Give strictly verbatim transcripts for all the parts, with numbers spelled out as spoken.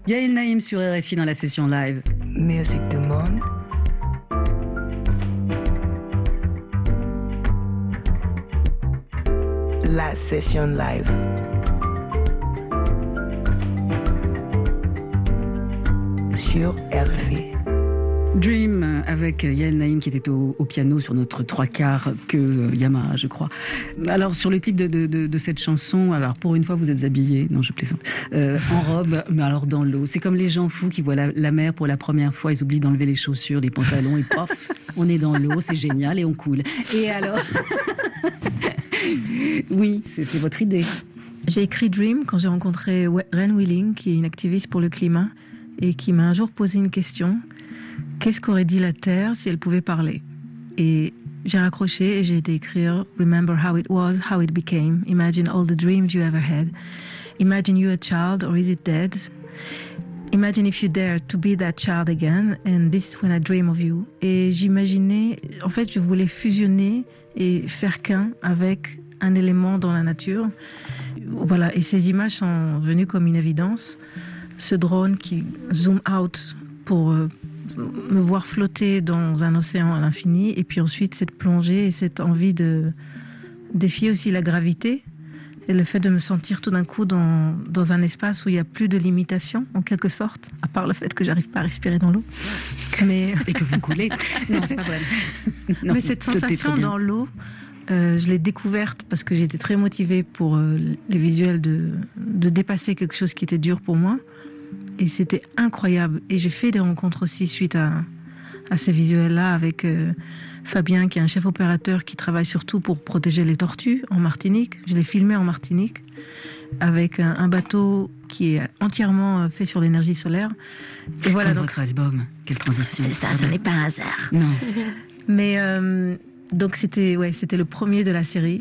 Yael Naïm sur R F I dans la session live. Musique du monde. La session live. Sur R F I. Dream avec Yael Naïm qui était au, au piano sur notre trois quarts que euh, Yamaha, je crois. Alors sur le clip de, de, de, de cette chanson, alors pour une fois vous êtes habillés, non je plaisante, euh, en robe, mais alors dans l'eau. C'est comme les gens fous qui voient la, la mer pour la première fois, ils oublient d'enlever les chaussures, les pantalons et pof, on est dans l'eau, c'est génial et on coule. Et alors, oui, c'est, c'est votre idée. J'ai écrit Dream quand j'ai rencontré Ren Wheeling, qui est une activiste pour le climat et qui m'a un jour posé une question. Qu'est-ce qu'aurait dit la Terre si elle pouvait parler? Et j'ai raccroché et j'ai été écrire Remember how it was, how it became. Imagine all the dreams you ever had. Imagine you a child, or is it dead? Imagine if you dare to be that child again, and this is when I dream of you. Et j'imaginais, en fait, je voulais fusionner et faire qu'un avec un élément dans la nature. Voilà, et ces images sont venues comme une évidence. Ce drone qui zoom out pour euh, me voir flotter dans un océan à l'infini, et puis ensuite cette plongée et cette envie de défier aussi la gravité et le fait de me sentir tout d'un coup dans, dans un espace où il n'y a plus de limitation en quelque sorte, à part le fait que j'arrive pas à respirer dans l'eau. Mais... Et que vous coulez. Non, c'est pas vrai. Non, mais cette sensation dans l'eau, euh, je l'ai découverte parce que j'étais très motivée pour euh, les visuels de, de dépasser quelque chose qui était dur pour moi. Et c'était incroyable. Et j'ai fait des rencontres aussi suite à, à ces visuels-là avec euh, Fabien, qui est un chef opérateur qui travaille surtout pour protéger les tortues en Martinique. Je l'ai filmé en Martinique avec un, un bateau qui est entièrement fait sur l'énergie solaire. Et voilà. Comme donc, votre album. Quelle transition. C'est ça, ce n'est pas un hasard. Non. Mais euh, donc c'était, ouais, c'était le premier de la série.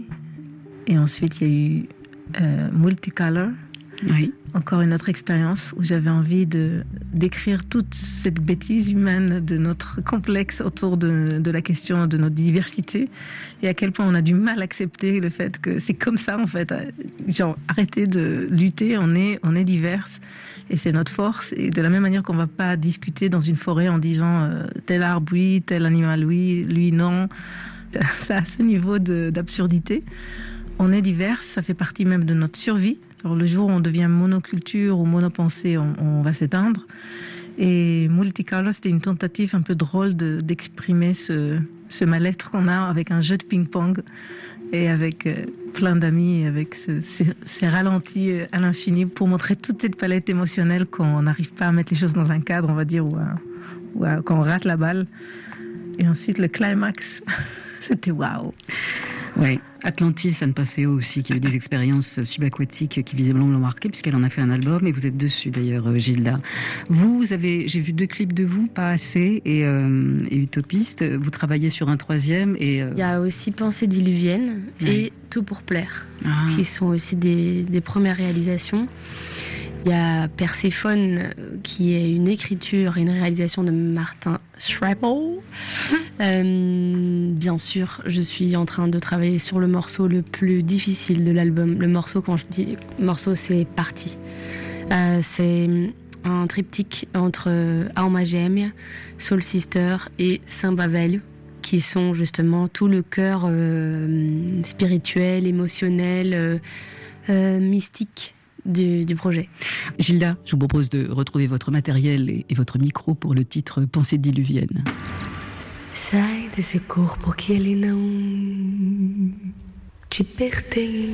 Et ensuite, il y a eu euh, Multicolor. Oui. Encore une autre expérience où j'avais envie de d'écrire toute cette bêtise humaine de notre complexe autour de, de la question de notre diversité et à quel point on a du mal à accepter le fait que c'est comme ça en fait. Genre arrêtez de lutter, on est on est diverses et c'est notre force. Et de la même manière qu'on va pas discuter dans une forêt en disant euh, tel arbre oui, tel animal oui, lui non. Ça a ce niveau de, d'absurdité. On est diverses, ça fait partie même de notre survie. Alors, le jour où on devient monoculture ou monopensée, on, on va s'éteindre. Et Multicolor, c'était une tentative un peu drôle de, d'exprimer ce, ce mal-être qu'on a avec un jeu de ping-pong et avec euh, plein d'amis, et avec ce, ces, ces ralentis à l'infini pour montrer toute cette palette émotionnelle qu'on n'arrive pas à mettre les choses dans un cadre, on va dire, ou, à, ou à, quand on rate la balle. Et ensuite, le climax, c'était waouh. Oui, Atlantis, Anne Passeo aussi, qui a eu des expériences subaquatiques qui visiblement l'ont marqué, puisqu'elle en a fait un album, et vous êtes dessus d'ailleurs, Gilda. Vous avez, j'ai vu deux clips de vous, Pas assez et, euh, et Utopiste. Vous travaillez sur un troisième. Et euh... il y a aussi Pensée diluvienne oui. et Tout pour plaire, ah. qui sont aussi des, des premières réalisations. Il y a Perséphone, qui est une écriture et une réalisation de Martin Schreppel. euh, bien sûr, je suis en train de travailler sur le morceau le plus difficile de l'album. Le morceau, quand je dis morceau, c'est Parti. Euh, c'est un triptyque entre Alma Gêmea, Soul Sister et Samba Velho, qui sont justement tout le cœur euh, spirituel, émotionnel, euh, euh, mystique Du, du projet. Gilda, je vous propose de retrouver votre matériel et, et votre micro pour le titre Pensée diluvienne. Sai desse corpo que ele não te pertence.